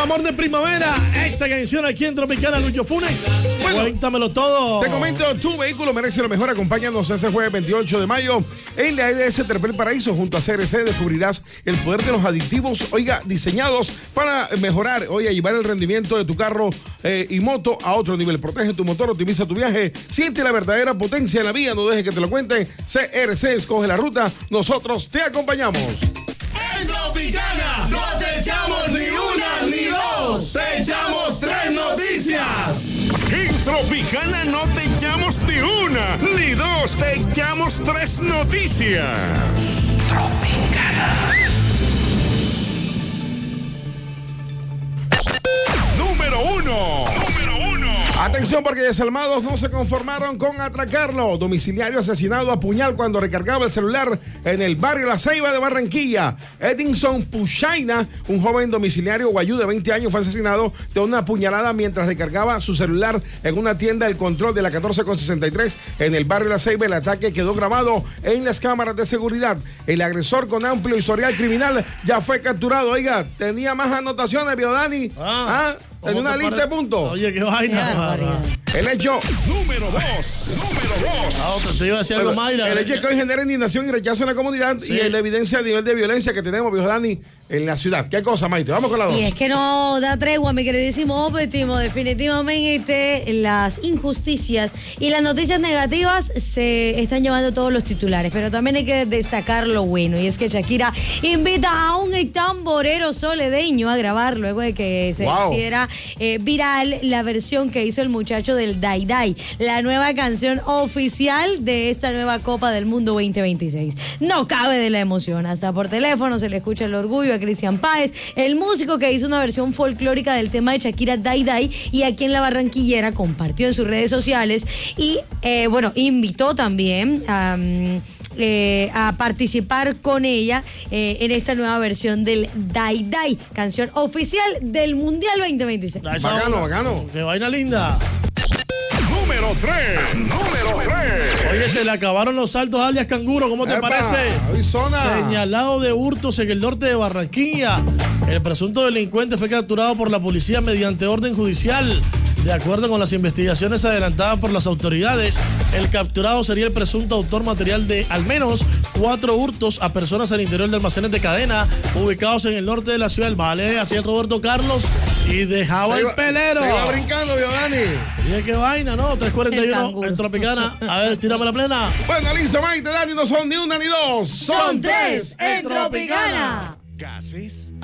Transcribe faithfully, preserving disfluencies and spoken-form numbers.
Amor de primavera, esta canción aquí en Tropicana, Lucho Funes. Bueno, cuéntamelo todo. Te comento, tu vehículo merece lo mejor. Acompáñanos ese jueves veintiocho de mayo en la E D S Terpel Paraíso. Junto a C R C descubrirás el poder de los aditivos, oiga, diseñados para mejorar, oiga, llevar el rendimiento de tu carro eh, y moto a otro nivel. Protege tu motor, optimiza tu viaje, siente la verdadera potencia en la vía, no dejes que te lo cuenten. C R C escoge la ruta, nosotros te acompañamos. En Tropicana no te echamos ni una ni dos, te echamos tres noticias. En Tropicana no te echamos ni una ni dos, te echamos tres noticias. Tropicana. Número uno. Número uno. Atención, porque desalmados no se conformaron con atracarlo. Domiciliario asesinado a puñal cuando recargaba el celular en el barrio La Ceiba de Barranquilla. Edinson Puchaina, un joven domiciliario guayú de veinte años, fue asesinado de una puñalada mientras recargaba su celular en una tienda El Control de la catorce con sesenta y tres en el barrio La Ceiba. El ataque quedó grabado en las cámaras de seguridad. El agresor, con amplio historial criminal, ya fue capturado. Oiga, tenía más anotaciones, ¿vio, Dani? Ah, ¿Ah? Tenía una lista de puntos. Oye, qué vaina. El hecho número dos. Número dos. Ah, otra, te iba a decir algo, Mayra. El hecho es que hoy genera indignación y rechazo en la comunidad, sí, y la evidencia del nivel de violencia que tenemos, viejo Dani, en la ciudad. ¿Qué cosa, Maite? Vamos con la dos. Y es que no da tregua, mi queridísimo Opetimo. Definitivamente las injusticias y las noticias negativas se están llevando todos los titulares, pero también hay que destacar lo bueno, y es que Shakira invita a un tamborero soledeño a grabar luego de que se wow. hiciera eh, viral la versión que hizo el muchacho del Dai Dai, la nueva canción oficial de esta nueva Copa del Mundo veinte veintiséis. No cabe de la emoción, hasta por teléfono se le escucha el orgullo a Cristian Páez, el músico que hizo una versión folclórica del tema de Shakira, Dai Dai, y aquí en La Barranquillera compartió en sus redes sociales y, eh, bueno, invitó también a... Um, Eh, a participar con ella eh, en esta nueva versión del Dai Dai, canción oficial del Mundial veinte veintiséis. Bacano, bacano. Qué vaina linda. Número tres. Número tres. Oye, se le acabaron los saltos alias Canguro, ¿cómo te Epa, parece? Arizona. Señalado de hurtos en el norte de Barranquilla. El presunto delincuente fue capturado por la policía mediante orden judicial. De acuerdo con las investigaciones adelantadas por las autoridades, el capturado sería el presunto autor material de al menos cuatro hurtos a personas al interior de almacenes de cadena ubicados en el norte de la ciudad del Valle. Así el Roberto Carlos y dejaba iba, el pelero. Se iba brincando, vio, Dani. Oye, qué vaina, ¿no? tres cuarenta y uno en Tropicana. A ver, tírame la plena. Bueno, listo, Maite, Dani, no son ni una ni dos. Son, son tres en Tropicana. Gases